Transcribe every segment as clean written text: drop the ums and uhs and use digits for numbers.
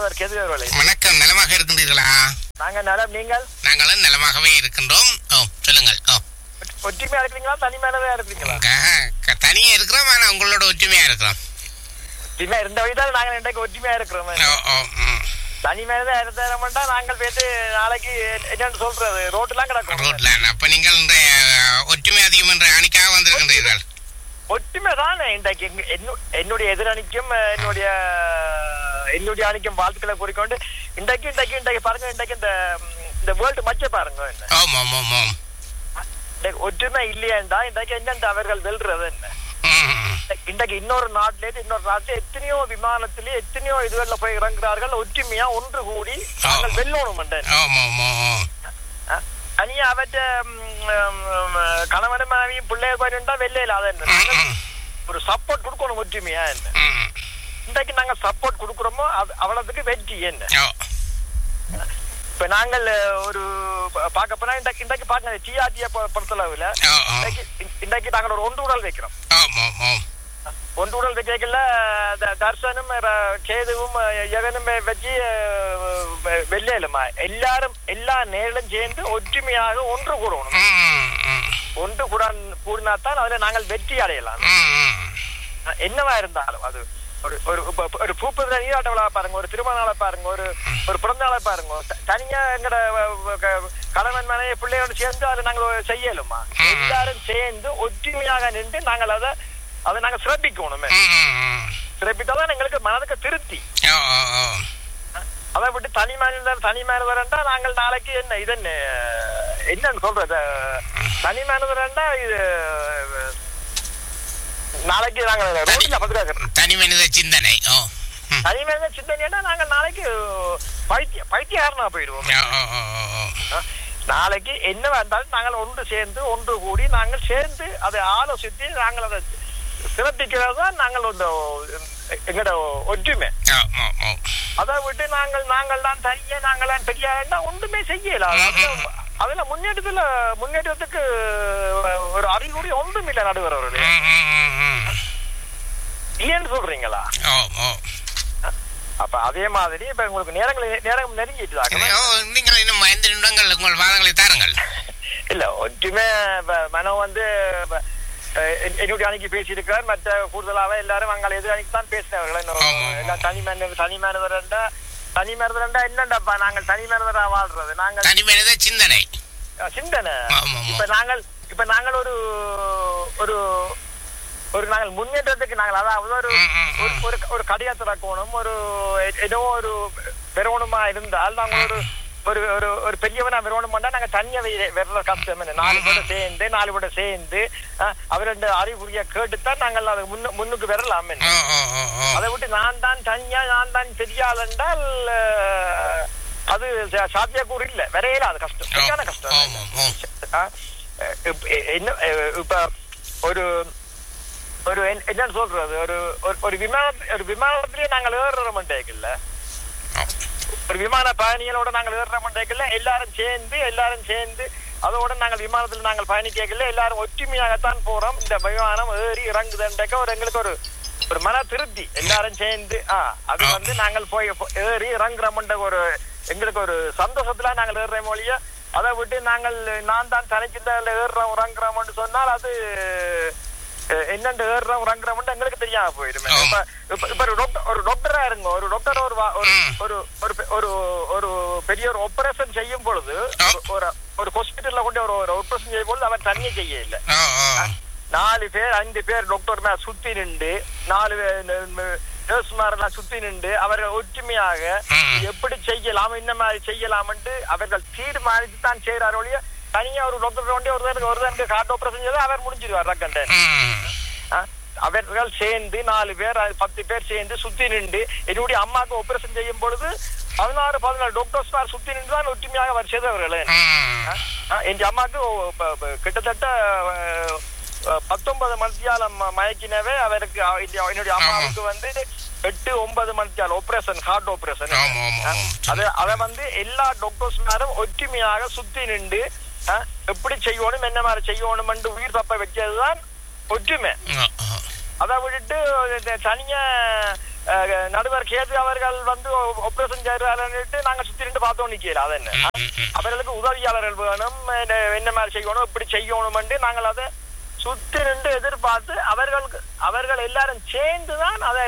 நடுவர் கேது அவர்களே. வணக்கம், நலமாக இருக்கின்றீர்களா? நாங்கள் நலம், நீங்கள்? நாங்களும் நலமாகவே இருக்கின்றோம். சொல்லுங்கள். ஒற்றுமையா இருக்கிறீங்களா, தனிமையானதா இருக்கிறீங்களா? தனியா இருக்கிறோம், ஆனா உங்களோட ஒற்றுமையா இருக்கிறோம். ஒற்றுமையா இருந்த வழிதான் நாங்கள் இன்றைக்கு ஒற்றுமையா இருக்கிறோம். தனிமையானதா இருந்தா நாங்கள் போயிட்டு நாளைக்கு என்னன்னு சொல்றது ரோட்டுலாம் கிடக்கும். ரோட்ல அப்ப நீங்கள் ஒற்றுமை அதிகம் என்ற அணிக்காக வந்திருக்கின்றீர்கள். ஒற்றுமை தானே இன்றைக்கு என்னுடைய எதிரணிக்கும் என்னுடைய அணிக்கும் வாழ்த்துக்களை கூறிக்கொண்டு இன்றைக்கு பாருங்க, இன்றைக்கு இந்த வேர்ல்டு மச்ச பாருங்க. ஒற்றுமை இல்லையாண்டா இன்றைக்கு என்னென்று அவர்கள் வெல்றது என்ன? இன்றைக்கு இன்னொரு நாட்டிலே எத்தனையோ விமானத்திலே எத்தனையோ இதுகள்ல போய் இறங்குறார்கள். ஒற்றுமையா ஒன்று கூடி நாங்கள் வெல்லணும். தனியா அவற்ற கணவன் மனைவியும் பிள்ளைய போயிருந்தா வெள்ளையில ஒரு சப்போர்ட் கொடுக்கணும். ஒற்றுமையா என்ன இன்றைக்கு நாங்க சப்போர்ட் கொடுக்குறோமோ அவ்வளவுக்கு வெற்றி என்ன? இப்ப நாங்கள் ஒரு பார்க்க போனா இன்றைக்கு பாக்க சிஆர்டிய பொறுத்தளவுல இன்றைக்கு நாங்கள் ஒரு ஒன்று உடல் வைக்கிறோம். ஒன்று உடல் வைக்கல தர்சனும் கேதுவும் யகனும் வச்சு வெள்ளையிலுமா எல்லா நேரிலும் சேர்ந்து ஒற்றுமையாக ஒன்று கூடணும். ஒன்று கூடினாத்தான் அதுல நாங்கள் வெற்றி அடையலாம். என்னவா இருந்தாலும் அது ஒரு பூப்பதில நீராட்ட விழா பாருங்க, ஒரு திருமண நாளை பாருங்க, ஒரு பிறந்த நாளை பாருங்க. தனியா எங்கட கணவன் மனைவி பிள்ளையோடு சேர்ந்து அதை நாங்கள் செய்யலுமா? எல்லாரும் சேர்ந்து ஒற்றுமையாக நின்று நாங்கள் அதை நாங்க சிறப்பிக்கணுமே. சிறப்பித்தாதான் எங்களுக்கு மனதுக்கு திருப்தி. அதை விட்டு தனிமானதா நாங்கள் நாளைக்கு என்னன்னு சொல்றது தனிமானதா இது நாளைக்கு நாங்கள் தனி மனித சிந்தனை நாங்கள் நாளைக்கு பைத்தியாரனா போயிடுவோம். நாளைக்கு என்ன வந்தாலும் நாங்கள் ஒன்று கூடி நாங்கள் சேர்ந்து அதை ஆலோசித்து நாங்கள் அதை சிறப்பிக்கிறது தான் நாங்கள் எங்களோட ஒற்றுமை. அதை விட்டு நாங்கள் தான் தனியா நாங்கள் தான் பெரியாருன்னா ஒன்றுமே செய்யலாம். அதுல முன்னேற்றத்துக்கு ஒரு அறிகுறி ஒன்றும் இல்லை நடுவர் அவர்களே. இல்லைன்னு சொல்றீங்களா? அப்ப அதே மாதிரி இப்ப உங்களுக்கு நேரம் நெருங்கிட்டு நீங்கள் இன்னும் 5 நிமிடங்கள் உங்கள் வாதங்களை தாருங்கள். இல்ல ஒற்றுமை மனம் என்னுடைய அணிக்கு பேசியிருக்கிறார். மற்ற கூடுதலாக எல்லாரும் அங்கே எதிர் அணிக்கு தான் பேசினவர்கள். எல்லாம் தனிமனிதரண்டா என்னண்டாப்பா நாங்கள் தனிமனிதரா வாழ்றது. நாங்கள் தனிமனித சிந்தனை இப்ப நாங்கள் ஒரு நாங்கள் முன்னேற்றத்துக்கு நாங்கள் அதாவது ஒரு கடையா திறக்கணும், ஏதோ ஒரு பெறணுமா இருந்தால் நாங்கள் ஒரு பெரியவனா வரணும்னா நாங்க தனியா வர்ற கஷ்டம். 4 பேரோட சேர்ந்து அவரோட அறிவுரிய கேட்டுத்தான் நாங்கள் அதை முன்னுக்கு வரலாம். அதை விட்டு நான் தான் பெரிய ஆள் என்றால் அது சாத்தியக்கூறு இல்ல, வரையில அது கஷ்டம், சரியான கஷ்டம். இப்ப ஒரு என்னன்னு சொல்றது ஒரு விமானத்திலேயே நாங்கள் ஏறுற மாட்டேங்கல்ல, ஒரு விமான பயணிகளோட நாங்கள் ஏறுற மாட்டேங்கல்ல, எல்லாரும் சேர்ந்து அதோட நாங்கள் விமானத்துல நாங்கள் பயணிக்கல, எல்லாரும் ஒற்றுமையாகத்தான் போறோம். இந்த விமானம் ஏறி இறங்குதுன்றக்க எங்களுக்கு ஒரு மன திருப்தி. எல்லாரும் சேர்ந்து அது நாங்கள் போய் ஏறி இறங்குறோம்ன்ற எங்களுக்கு ஒரு சந்தோஷத்துல நாங்கள் ஏறுற மொழிய. அதை விட்டு நான் தான் தனிச்சிருந்த ஏறுறோம் இறங்குறோம்னு சொன்னால் அது என்னண்டு ஏறுறோம் இறங்குறோம்னு எங்களுக்கு தெரியாம போயிடுமே. இப்ப ஒரு டாக்டரா இருங்க, ஒரு டாக்டர் ஒரு பெரிய ஒரு ஆபரேஷன் செய்யும் பொழுது ஒரு ஹாஸ்பிட்டல்ல கொண்டு ஒரு ஆபரேஷன் செய்யும் பொழுது அவர் தனியே செய்ய இல்லை. 4 பேர் 5 பேர் டாக்டர் மேல சுத்தி நின்று 4 நர்ஸ்மாரெல்லாம் சுத்தி நின்று அவர்கள் ஒற்றுமையாக எப்படி செய்யலாம், என்ன மாதிரி செய்யலாம் என்று அவர்கள் தீர்மானித்து தான் செய்யறாரு ஒழிய தனியா ஒரு டாக்டர் கொண்டு ஒருத்தருக்கு ஹார்ட் ஆபரேஷன் செய்து அவர் முடிஞ்சிருவார். அவர்கள் சேர்ந்து 4 பேர் 10 பேர் சேர்ந்து சுத்தி நின்று என்னுடைய அம்மாவுக்கு ஆபரேஷன் செய்யும் பொழுது 16-17 டாக்டர்ஸ் சுத்தி நின்று தான் ஒற்றுமையாக அவர் செய்தவர்கள். என் அம்மாவுக்கு கிட்டத்தட்ட 19 மணித்தியாலம் மயக்கினவே அவருக்கு என்னுடைய அம்மாவுக்கு 8-9 மணித்தியாலம் ஆபரேஷன், ஹார்ட் ஆபரேஷன். அதை எல்லா டாக்டர்ஸ்மாரும் ஒற்றுமையாக சுத்தி நின்று எப்படி செய்யணும், என்ன மாதிரி செய்யணும் என்று உயிர் தப்ப வைக்கிறதுதான் ஒற்றுமை. அதை விட்டுட்டு தனியா நடுவர் கேது அவர்கள் வந்து ஆபரேஷன் செய்யறாருன்னுட்டு நாங்க சுத்தி நின்று பார்த்தோம் நிக்கல. அது என்ன அவர்களுக்கு உதவியாளர்கள் வேணும், என்ன மாதிரி செய்யணும், இப்படி செய்யணும் நாங்கள் அதை சுத்தி நின்று எதிர்பார்த்து அவர்கள் எல்லாரும் சேர்ந்துதான் அதை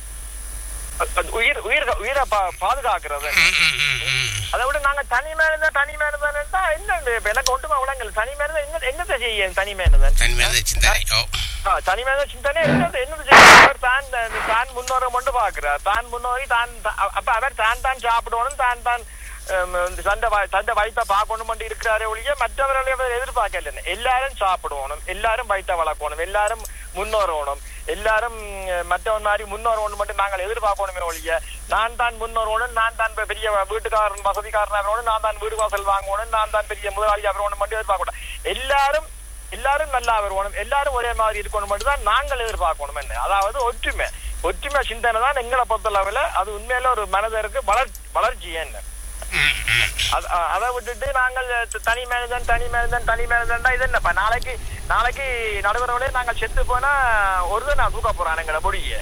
உயிரை பாதுகாக்கிறது. அதை விட நாங்க தனி மேனதான் என்ன எனக்கு ஒன்றுமா உலகங்கள் தனி மேனதான் என்னத்தை செய்ய தனி மேனதான் தனி மேன சிந்தனை என்னது செய்ய தான் முன்னோரை கொண்டு பாக்குறார். தான் முன்னோரி தான் அப்ப அவர் தான் சாப்பிடணும், தான் தந்த வயிற்ற பார்க்கணும் இருக்கிறாரே ஒழிய மற்றவர்களை எதிர்பார்க்கல. எல்லாரும் சாப்பிடணும், எல்லாரும் வயிற்ற வளர்க்கணும், எல்லாரும் முன்னோரணும், எல்லாரும் மற்றவன் மாதிரி முன்னோரணும் மட்டும் நாங்கள் எதிர்பார்க்கணுமே ஒழிய நான் தான் முன்னோரணும், நான் தான் பெரிய வீட்டுக்காரன் வசதிக்காரன், நான் தான் வீடு வாசல் வாங்கணும், நான் தான் பெரிய முதலாளி அவரோணும் மட்டும் எதிர்பார்க்கணும். எல்லாரும் நல்லா வருவோம், எல்லாரும் ஒரே மாதிரி இருக்கணும் மட்டும் தான் நாங்கள் எதிர்பார்க்கணும். என்ன அதாவது ஒற்றுமை சிந்தனை தான் எங்களை பொறுத்தளவில் அது உண்மையில ஒரு மனதருக்கு வளர்ச்சி. என்ன அதை விட்டுட்டு நாங்கள் தனி மேனதான் இது என்னப்பா நாளைக்கு நடுவரோட நாங்கள் செத்து போனா ஒரு நான் தூக்க போறான் எங்கட பொடிய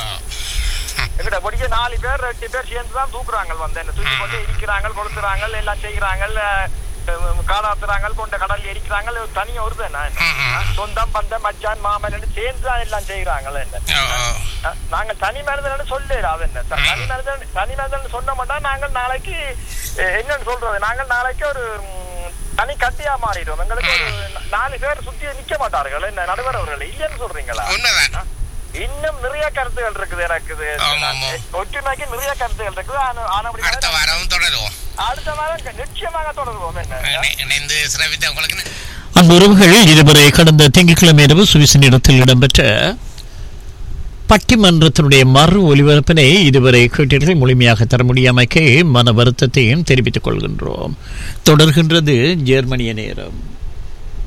4 பேர் 8 பேர் சேர்ந்துதான் தூக்குறாங்க. வந்து என்ன தூக்கி கொண்டு இருக்கிறாங்க, கொடுத்துறாங்க, எல்லாம் செய்யறாங்க, காலாத்துறாங்க, கொண்ட கடல் எரிக்கிறாங்க. தனியா ஒருதான் சொந்தம் பந்தம் மச்சான் மாமன் சேர்ந்துதான் எல்லாம் செய்யறாங்க. என்ன நாங்கள் தனி மனிதன் சொல்லல. அது என்ன தனி மனிதன் சொன்ன மாட்டோம். நாங்கள் நாளைக்கு என்னன்னு சொல்றது, நாங்கள் நாளைக்கு ஒரு தனி கட்டியா மாறிடும். எங்களுக்கு ஒரு 4 பேர் சுத்தி நிக்க மாட்டார்கள். என்ன நடுவர் அவர்கள் இல்லைன்னு சொல்றீங்களா? இன்னும் நிறைய கருத்துகள் இருக்குது. எனக்கு ஒற்றுமைக்கு நிறைய கருத்துகள் இருக்குது. அடுத்த வாரம் தொடருவோம். அடுத்த வாரம் நிச்சயமாக தொடருவோம். அன்பு உறவுகள், இதுவரை கடந்த திங்கட்கிழமை இரவு சுவிஸ் இடத்தில் இடம்பெற்ற பட்டிமன்றத்தினுடைய மறு ஒலிபரப்பினை இதுவரை கேட்டீர்கள். முழுமையாக தர முடியாமைக்கு மன வருத்தத்தையும் தெரிவித்துக் கொள்கின்றோம். தொடர்கின்றது ஜெர்மனிய நேரம்.